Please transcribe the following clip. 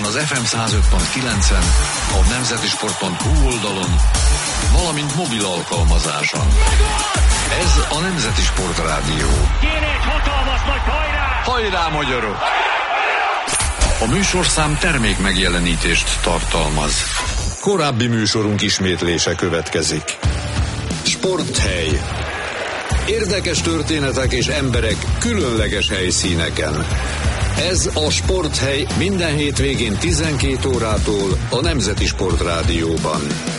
az FM 105.9-en, a nemzetisport.hu oldalon, valamint mobil alkalmazáson. Ez a Nemzeti Sport Rádió. Kéne egy hatalmas nagy hajrá! Hajrá, magyarok! A műsorszám termék megjelenítést tartalmaz. Korábbi műsorunk ismétlése következik. Sporthely. Érdekes történetek és emberek különleges helyszíneken. Ez a Sporthely minden hétvégén 12 órától a Nemzeti Sport Rádióban.